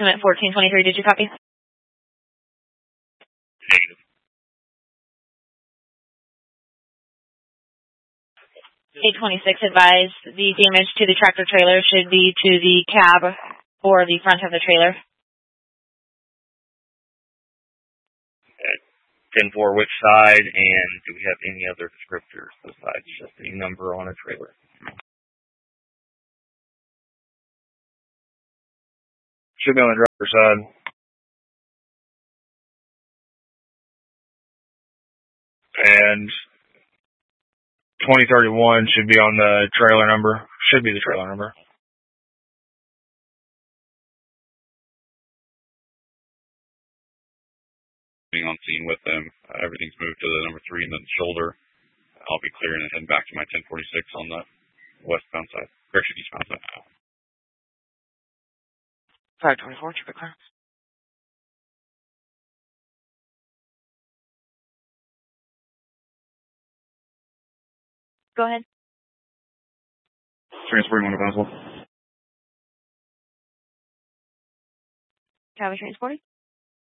approximate 1423. Did you copy? Negative. 826 advised the damage to the tractor trailer should be to the cab or the front of the trailer. 10-4, which side, and do we have any other descriptors besides just a number on a trailer? Should be on the driver's side. And 2031 should be on the trailer number. Should be the trailer number. Being on scene with them, everything's moved to the number 3 and then the shoulder. I'll be clearing and heading back to my 1046 on the westbound side. Correction, eastbound side. 524, traffic clearance. Go ahead. Transporting one to Boswell. Cab transporting.